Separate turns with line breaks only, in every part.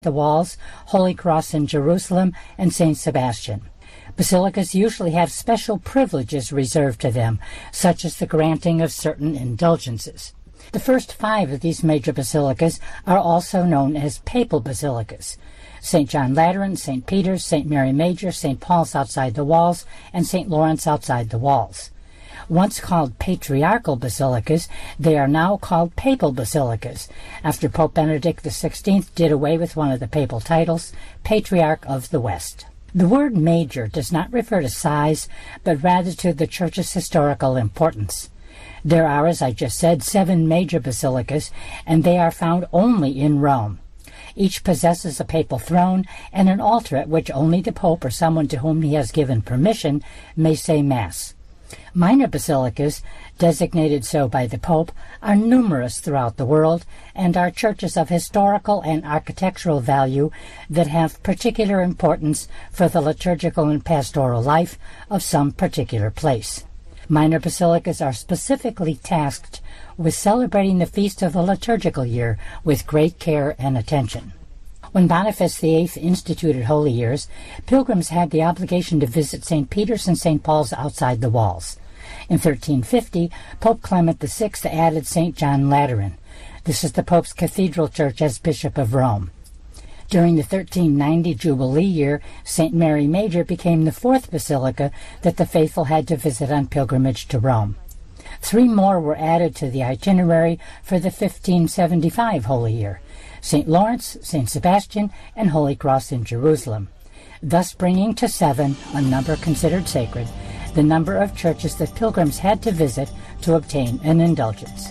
the Walls, Holy Cross in Jerusalem, and St. Sebastian. Basilicas usually have special privileges reserved to them, such as the granting of certain indulgences. The first 5 of these major basilicas are also known as papal basilicas: St. John Lateran, St. Peter's, St. Mary Major, St. Paul's outside the walls, and St. Lawrence outside the walls. Once called patriarchal basilicas, they are now called papal basilicas, after Pope Benedict XVI did away with one of the papal titles, Patriarch of the West. The word major does not refer to size, but rather to the Church's historical importance. There are, as I just said, 7 major basilicas, and they are found only in Rome. Each possesses a papal throne and an altar at which only the Pope or someone to whom he has given permission may say Mass. Minor basilicas, designated so by the Pope, are numerous throughout the world and are churches of historical and architectural value that have particular importance for the liturgical and pastoral life of some particular place. Minor basilicas are specifically tasked with celebrating the feast of the liturgical year with great care and attention. When Boniface VIII instituted Holy Years, pilgrims had the obligation to visit St. Peter's and St. Paul's outside the walls. In 1350, Pope Clement VI added St. John Lateran. This is the Pope's cathedral church as Bishop of Rome. During the 1390 Jubilee year, St. Mary Major became the 4th basilica that the faithful had to visit on pilgrimage to Rome. 3 more were added to the itinerary for the 1575 Holy Year: St. Lawrence, St. Sebastian, and Holy Cross in Jerusalem, thus bringing to 7, a number considered sacred, the number of churches that pilgrims had to visit to obtain an indulgence.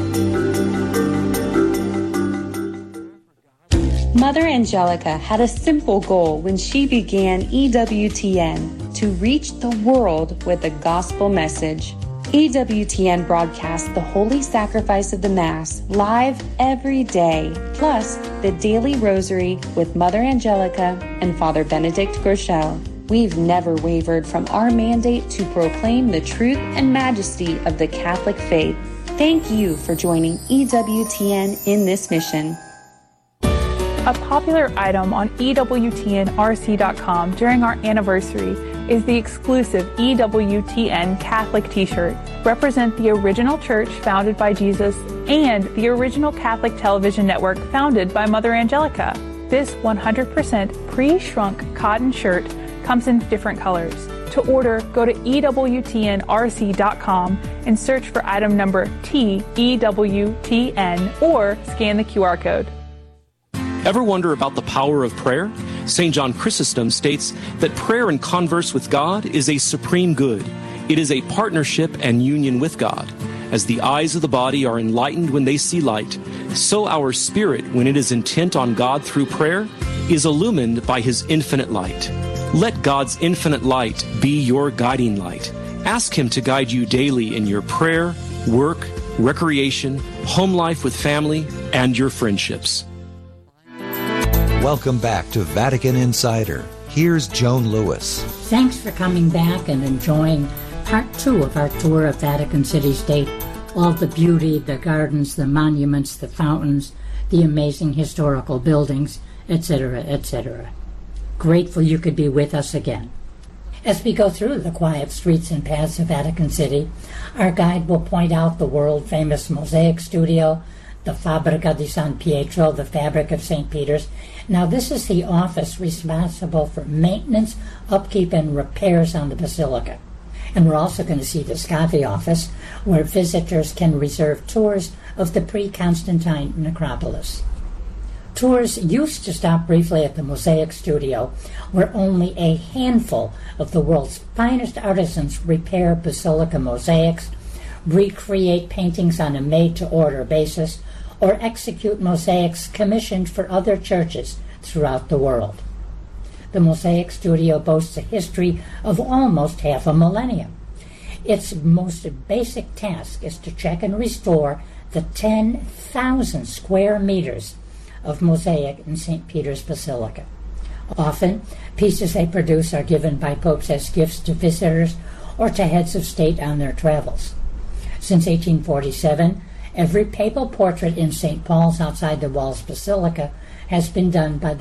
Mother Angelica had a simple goal when she began EWTN: to reach the world with the gospel message. EWTN broadcasts the Holy Sacrifice of the Mass live every day, plus the Daily Rosary with Mother Angelica and Father Benedict Groeschel. We've never wavered from our mandate to proclaim the truth and majesty of the Catholic faith. Thank you for joining EWTN in this mission.
A popular item on EWTNRC.com during our anniversary is the exclusive EWTN Catholic t-shirt. Represent the original church founded by Jesus and the original Catholic television network founded by Mother Angelica. This 100% pre-shrunk cotton shirt comes in different colors. To order, go to EWTNRC.com and search for item number TEWTN or scan the QR code.
Ever wonder about the power of prayer? St. John Chrysostom states that prayer and converse with God is a supreme good. It is a partnership and union with God. As the eyes of the body are enlightened when they see light, so our spirit, when it is intent on God through prayer, is illumined by His infinite light. Let God's infinite light be your guiding light. Ask Him to guide you daily in your prayer, work, recreation, home life with family, and your friendships.
Welcome back to Vatican Insider. Here's Joan Lewis.
Thanks for coming back and enjoying part 2 of our tour of Vatican City-State. All the beauty, the gardens, the monuments, the fountains, the amazing historical buildings, etc., etc. Grateful you could be with us again. As we go through the quiet streets and paths of Vatican City, our guide will point out the world-famous Mosaic Studio, the Fabbrica di San Pietro, the Fabric of St. Peter's. Now, this is the office responsible for maintenance, upkeep, and repairs on the Basilica. And we're also going to see the Scavi office, where visitors can reserve tours of the pre-Constantine necropolis. Tours used to stop briefly at the Mosaic Studio, where only a handful of the world's finest artisans repair basilica mosaics, recreate paintings on a made-to-order basis, or execute mosaics commissioned for other churches throughout the world. The Mosaic Studio boasts a history of almost half a millennium. Its most basic task is to check and restore the 10,000 square meters of mosaic in St. Peter's Basilica. Often, pieces they produce are given by popes as gifts to visitors or to heads of state on their travels. Since 1847, every papal portrait in St. Paul's outside the walls Basilica has been done by the